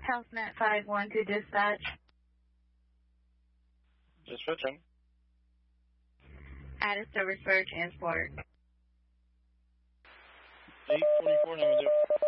HealthNet 512 dispatch. Dispatching. Add a service for transport. 844 number 0.